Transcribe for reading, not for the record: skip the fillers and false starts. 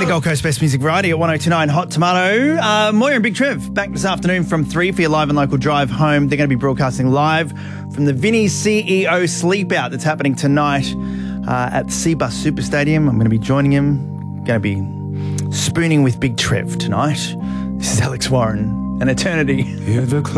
the Gold Coast Best Music Variety at 102.9 Hot Tomato. Moya and Big Trev back this afternoon from 3 for your live and local drive home. They're going to be broadcasting live from the Vinnie CEO Sleep Out that's happening tonight at the Cbus Super Stadium. I'm going to be joining him. Going to be spooning with Big Trev tonight. This is Alex Warren and Eternity.